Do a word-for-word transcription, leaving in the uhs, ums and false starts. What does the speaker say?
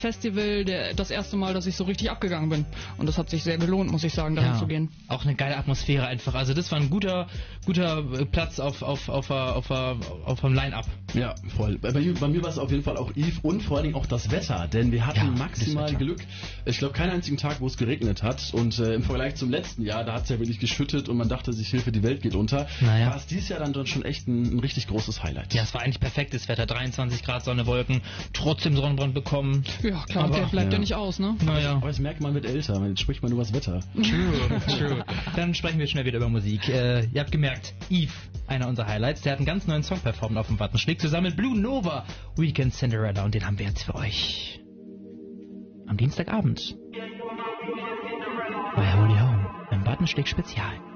Festival der, das erste Mal, dass ich so richtig abgegangen bin. Und das hat sich sehr gelohnt, muss ich sagen, dahin Ja, zu gehen. Auch eine geile Atmosphäre einfach. Also das war ein guter, guter Platz auf, auf, auf, auf, auf, auf dem Line-Up. Ja, voll. Bei, bei mir war es auf jeden Fall auch Eve und vor allen Dingen auch das Wetter, denn wir hatten Ja, maximal Glück. Ich glaube, keinen einzigen Tag, wo es geregnet hat. Und äh, im Vergleich zum letzten Jahr, da hat es ja wirklich geschüttet und man dachte sich, Hilfe, die Welt geht unter. Naja. War es dieses Jahr dann schon echt ein, ein richtig großes Highlight. Ja, es war eigentlich perfektes Wetter. dreiundzwanzig Grad, Sonne, Wolken, trotzdem Sonnenbrand bekommen. Ja, klar, Aber- Geld bleibt ja. ja. nicht aus, ne? Naja. Aber jetzt merkt man, man wird älter, jetzt spricht man über das Wetter. True, true. Dann sprechen wir schnell wieder über Musik. Äh, ihr habt gemerkt, Eve, einer unserer Highlights, der hat einen ganz neuen Song performt auf dem Wattenschläg, zusammen mit Blue Nova, Weekend Cinderella, und den haben wir jetzt für euch am Dienstagabend bei Holy Home im Wattenschläg Spezial.